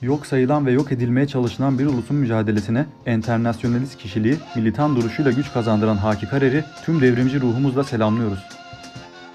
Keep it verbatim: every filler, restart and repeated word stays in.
Yok sayılan ve yok edilmeye çalışılan bir ulusun mücadelesine enternasyonalist kişiliği, militan duruşuyla güç kazandıran Haki Karer'i tüm devrimci ruhumuzla selamlıyoruz.